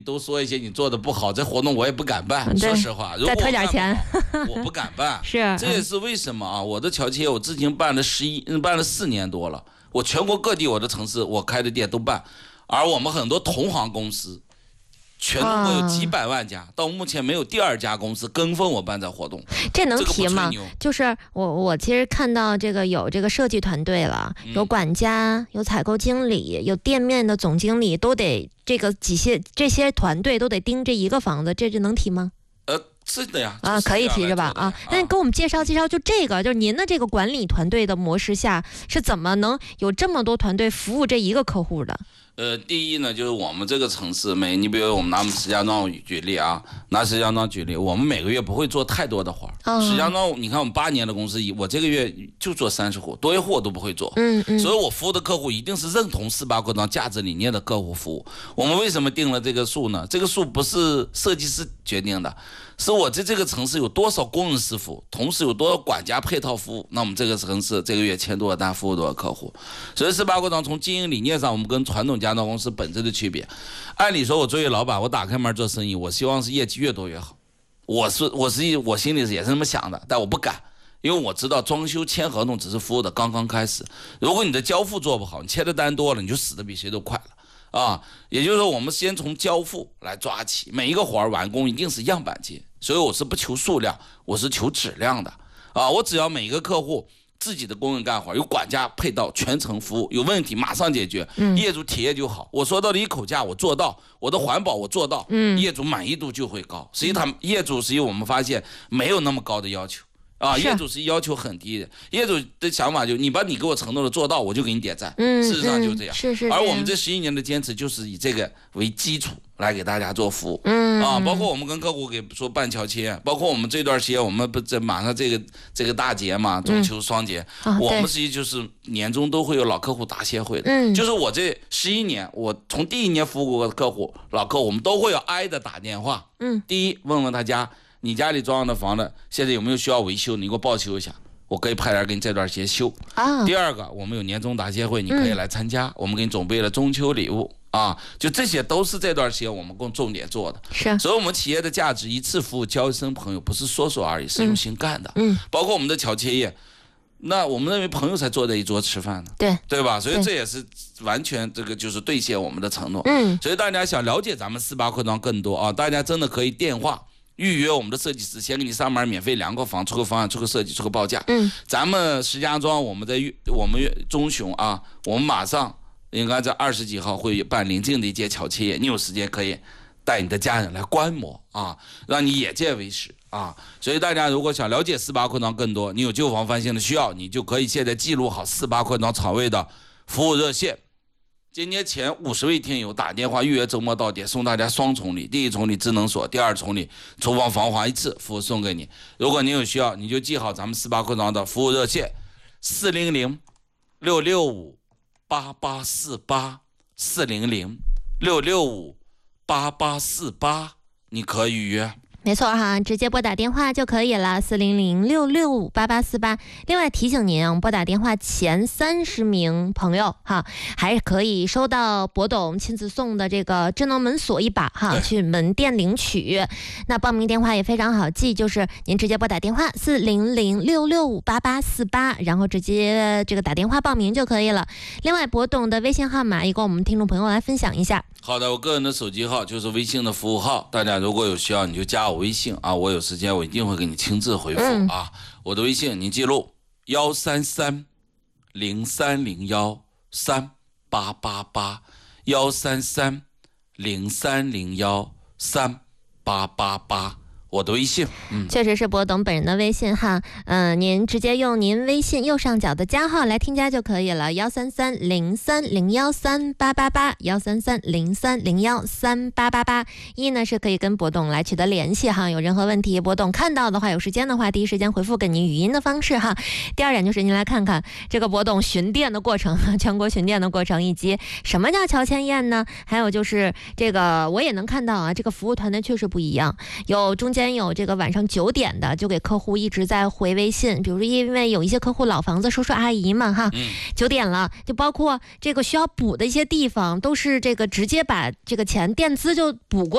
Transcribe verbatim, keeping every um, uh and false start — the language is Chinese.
都说一些你做的不好，这活动我也不敢办。说实话，如果再推点钱， 我不敢办。 是， 这也是为什么啊？我的侨企业我至今办了十一，办了四年多了。我全国各地我的城市我开的店都办，而我们很多同行公司。全中国有几百万家，到目前没有第二家公司跟风我办这活动。 这能提吗？这个、就是我我其实看到这个有这个设计团队了，嗯、有管家，有采购经理，有店面的总经理，都得这个几些这些团队都得盯这一个房子，这就能提吗？ 呃，是的呀， 啊，可以提是吧？啊，那你给我们介绍介绍，就这个，就是您的这个管理团队的模式下，是怎么能有这么多团队服务这一个客户的？ 呃，第一呢，就是我们这个城市每，你比如我们拿我们石家庄举例啊，拿石家庄举例，我们每个月不会做太多的活儿。哦、石家庄，你看我们八年的公司，我这个月就做三十户，多一户我都不会做。嗯嗯。所以我服务的客户一定是认同四八扩张价值理念的客户服务。我们为什么定了这个数呢？这个数不是设计师决定的。是我在这个城市有多少工人师傅，同时有多少管家配套服务，那我们这个城市这个月签多少单，服务多少客户。所以四八扩张从经营理念上，我们跟传统家装公司本质的区别。按理说，我作为老板，我打开门做生意，我希望是业绩越多越好。我是我是我心里也是这么想的，但我不敢，因为我知道装修签合同只是服务的刚刚开始。如果你的交付做不好，你签的单多了，你就死的比谁都快了。啊，也就是说，我们先从交付来抓起，每一个活儿完工一定是样板间，所以我是不求数量，我是求质量的。啊，我只要每一个客户自己的工人干活，有管家配到全程服务，有问题马上解决，嗯、业主体验就好。我说到的一口价我做到，我的环保我做到，嗯、业主满意度就会高。实际他们业主实际我们发现没有那么高的要求。啊，业主是要求很低的，业主的想法就你把你给我承诺的做到，我就给你点赞。嗯，事实上就这样。 嗯、是是。 而我们这十一年的坚持，就是以这个为基础来给大家做服务。嗯。啊，包括我们跟客户给说办侨企业，包括我们这段时间，我们不这马上这个这个大节嘛，中秋双节，嗯、我们实际就是年终都会有老客户答谢会的。嗯。就是我这十一年，我从第一年服务过的客户老客户，我们都会有挨的打电话。嗯。第一，问问他家。你家里装上的房子现在有没有需要维修？你给我报修一下，我可以派人给你这段时间修。啊。第二个，我们有年终答谢会，你可以来参加，嗯、我们给你准备了中秋礼物啊，就这些都是这段时间我们共重点做的。 是。 所以我们企业的价值，一次服务交一生朋友，不是说说而已，是用心干的。嗯。包括我们的侨企业，那我们认为朋友才坐在一桌吃饭呢， 对对吧？所以这也是完全这个就是兑现我们的承诺。嗯。所以大家想了解咱们四八扩张更多啊，大家真的可以电话。预约我们的设计师，先给你上门免费量个房，出个方案，出个设计，出个报价。嗯，咱们石家庄，我们在我们中雄啊，我们马上应该在二十几号会办临近的一届侨企业，你有时间可以带你的家人来观摩啊，让你眼见为实啊。所以大家如果想了解四八扩张更多，你有旧房翻新的需要，你就可以现在记录好四八扩张厂位的服务热线。今年前五十位听友打电话预约周末到点，送大家双重礼，第一重礼智能锁，第二重礼厨房防滑一次服务送给你。如果您有需要，你就记好咱们四八扩张的服务热线四零零六六五八八四八四零零六六五八八四八，你可以预约。 没错哈，直接拨打电话就可以了，四零零六六五八八四八。另外提醒您，我们拨打电话前三十名朋友哈，还可以收到博董亲自送的这个智能门锁一把哈，去门店领取。那报名电话也非常好记，就是您直接拨打电话四零零六六五八八四八，然后直接这个打电话报名就可以了。另外，博董的微信号码也跟我们听众朋友来分享一下。 好的，我个人的手机号就是微信的服务号，大家如果有需要你就加我微信啊，我有时间我一定会给你亲自回复、嗯、啊。我的微信您记录幺三三零三零幺三八八八幺三三零三零幺三八八八。我的微信，嗯， 确实是博董本人的微信哈，嗯、呃，您直接用您微信右上角的加号来添加就可以了，幺三三零三零幺三八八八，幺三三零三零幺三八八八。一呢是可以跟博董来取得联系哈，有任何问题，博董看到的话，有时间的话，第一时间回复给您语音的方式哈。第二点就是您来看看这个博董巡店的过程，全国巡店的过程，以及什么叫乔迁宴呢？还有就是这个我也能看到啊，这个服务团队确实不一样，有中间。有这个晚上九点的，就给客户一直在回微信，比如说因为有一些客户老房子叔叔阿姨嘛哈，九点了，就包括这个需要补的一些地方，都是这个直接把这个钱垫资就补过